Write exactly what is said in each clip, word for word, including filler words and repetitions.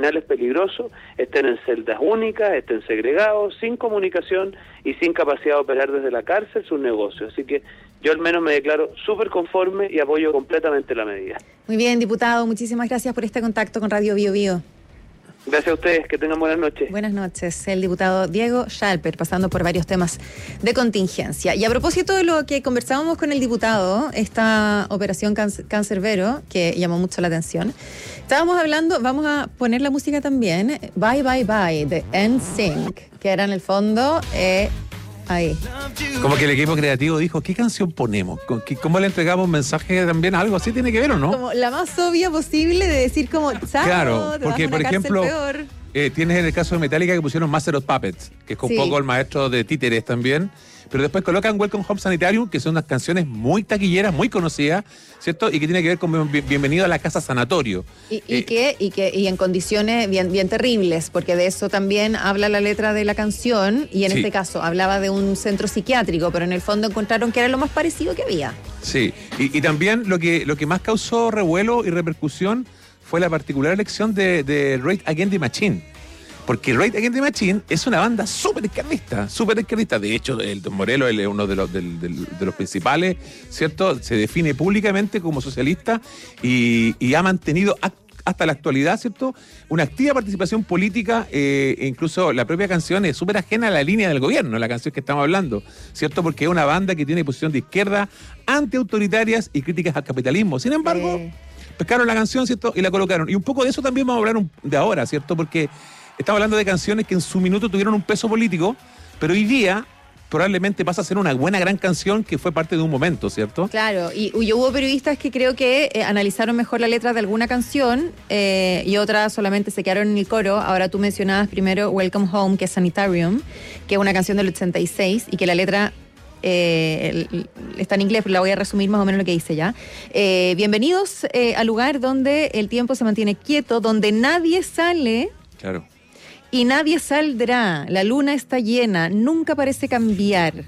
penales peligrosos, estén en celdas únicas, estén segregados, sin comunicación y sin capacidad de operar desde la cárcel sus negocios. Así que yo al menos me declaro súper conforme y apoyo completamente la medida. Muy bien, diputado, muchísimas gracias por este contacto con Radio Bio Bio. Gracias a ustedes, que tengan buenas noches. Buenas noches, el diputado Diego Schalper, pasando por varios temas de contingencia. Y a propósito de lo que conversábamos con el diputado, esta operación Cancerbero, que llamó mucho la atención, estábamos hablando, vamos a poner la música también, Bye Bye Bye, de N Sync, que era en el fondo... Eh, Ahí. Como que el equipo creativo dijo, ¿qué canción ponemos? ¿Cómo le entregamos un mensaje también? ¿Algo así tiene que ver o no? Como la más obvia posible de decir como, chao, claro, te porque vas a una por ejemplo, peor. Eh, tienes en el caso de Metallica que pusieron Master of Puppets, que es un Sí. poco el maestro de títeres también, pero después colocan Welcome Home Sanitarium, que son unas canciones muy taquilleras, muy conocidas, ¿cierto? Y que tiene que ver con Bienvenido a la Casa Sanatorio. Y, y eh, que, y que, y en condiciones bien, bien terribles, porque de eso también habla la letra de la canción, y en Sí. este caso hablaba de un centro psiquiátrico, pero en el fondo encontraron que era lo más parecido que había. Sí, y, y también lo que, lo que más causó revuelo y repercusión fue la particular elección de, de Rage Against the Machine. Porque Rage Against the Machine es una banda súper izquierdista, súper izquierdista. De hecho, el Don Morelos es uno de los, del, del, de los principales, ¿cierto? Se define públicamente como socialista y, y ha mantenido hasta la actualidad, ¿cierto?, una activa participación política, eh, e incluso la propia canción es súper ajena a la línea del gobierno, la canción que estamos hablando, ¿cierto? Porque es una banda que tiene posición de izquierda, antiautoritarias y críticas al capitalismo. Sin embargo, Eh. pescaron la canción, ¿cierto?, y la colocaron. Y un poco de eso también vamos a hablar un, de ahora, ¿cierto? Porque estamos hablando de canciones que en su minuto tuvieron un peso político, pero hoy día probablemente pasa a ser una buena, gran canción que fue parte de un momento, ¿cierto? Claro, y, y hubo periodistas que creo que eh, analizaron mejor la letra de alguna canción eh, y otras solamente se quedaron en el coro. Ahora tú mencionabas primero Welcome Home, que es Sanitarium, que es una canción del ochenta y seis y que la letra... Eh, el, el, está en inglés, pero la voy a resumir más o menos lo que dice ya. Eh, bienvenidos eh, al lugar donde el tiempo se mantiene quieto, donde nadie sale... Claro. Y nadie saldrá, la luna está llena, nunca parece cambiar.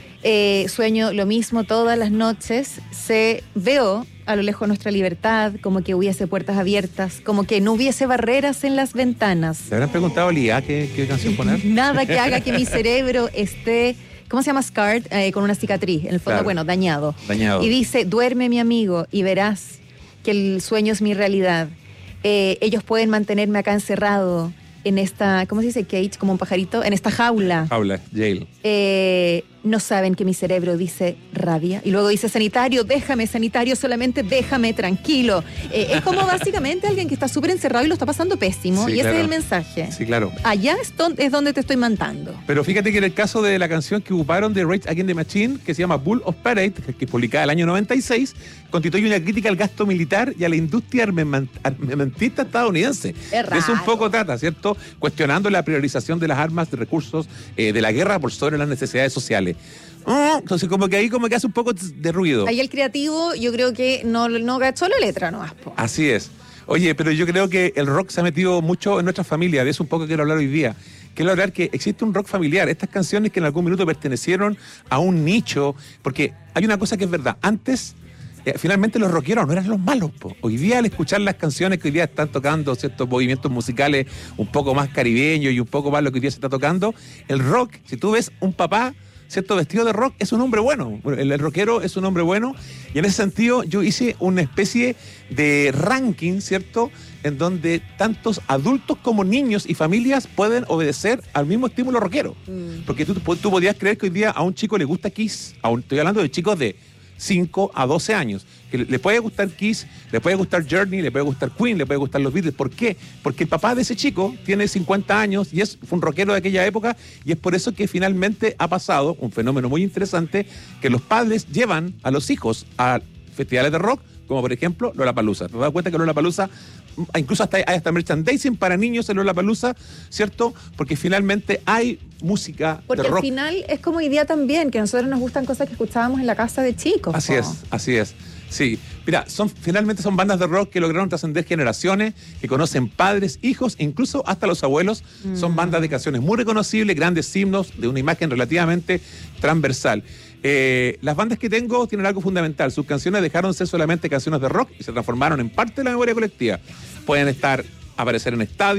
Eh, sueño lo mismo todas las noches, se veo a lo lejos nuestra libertad, como que hubiese puertas abiertas, como que no hubiese barreras en las ventanas. ¿Le habrán preguntado a Lía qué, qué canción poner? Nada que haga que mi cerebro esté, ¿cómo se llama? Scarred, eh, con una cicatriz, en el fondo, Claro. bueno, dañado. Dañado. Y dice, duerme mi amigo y verás que el sueño es mi realidad. Eh, ellos pueden mantenerme acá encerrado en esta, ¿cómo se dice? Cage, como un pajarito, en esta jaula. Jaula, jail. Eh, no saben que mi cerebro dice rabia. Y luego dice, sanitario, déjame, sanitario, solamente déjame tranquilo. Eh, es como básicamente alguien que está súper encerrado y lo está pasando pésimo. Sí, y ese claro. es el mensaje. Sí, claro. Allá es donde, es donde te estoy mandando. Pero fíjate que en el caso de la canción que ocuparon de Rage Against the Machine, que se llama Bull of Parade, que es publicada el año noventa y seis, constituye una crítica al gasto militar y a la industria armament- armamentista estadounidense. Es raro. Eso un poco trata, ¿cierto? Cuestionando la priorización de las armas de recursos eh, de la guerra por sobre las necesidades sociales. Mm, entonces como que ahí como que hace un poco de ruido. Ahí el creativo, yo creo que no, no gachó la letra, no aspo. Así es. Oye, pero yo creo que el rock se ha metido mucho en nuestras familias, de eso un poco quiero hablar hoy día. Quiero hablar que existe un rock familiar, estas canciones que en algún minuto pertenecieron a un nicho, porque hay una cosa que es verdad, antes eh, finalmente los rockeros no eran los malos, po. Hoy día al escuchar las canciones que hoy día están tocando ciertos movimientos musicales un poco más caribeños y un poco más lo que hoy día se está tocando, el rock, si tú ves un papá cierto vestido de rock, es un hombre bueno. El, el rockero es un hombre bueno. Y en ese sentido yo hice una especie de ranking, ¿cierto?, en donde tantos adultos como niños y familias pueden obedecer al mismo estímulo rockero. Mm. Porque tú, tú podías creer que hoy día a un chico le gusta Kiss. A un, estoy hablando de chicos de cinco a doce años. Que le, le puede gustar Kiss, le puede gustar Journey, le puede gustar Queen, le puede gustar los Beatles. ¿Por qué? Porque el papá de ese chico tiene cincuenta años y es, fue un rockero de aquella época, y es por eso que finalmente ha pasado un fenómeno muy interesante, que los padres llevan a los hijos a festivales de rock, como por ejemplo Lollapalooza. ¿Te das cuenta que Lollapalooza, incluso hasta, hay hasta merchandising para niños en Lollapalooza, ¿cierto? Porque finalmente hay música Porque de rock. al final es como hoy día también, que a nosotros nos gustan cosas que escuchábamos en la casa de chicos. Así po. es, así es. Sí, mira, son, finalmente son bandas de rock que lograron trascender generaciones, que conocen padres, hijos, incluso hasta los abuelos. Mm. Son bandas de canciones muy reconocibles, grandes himnos, de una imagen relativamente transversal. Eh, las bandas que tengo tienen algo fundamental. Sus canciones dejaron de ser solamente canciones de rock y se transformaron en parte de la memoria colectiva. Pueden estar, aparecer en estadios,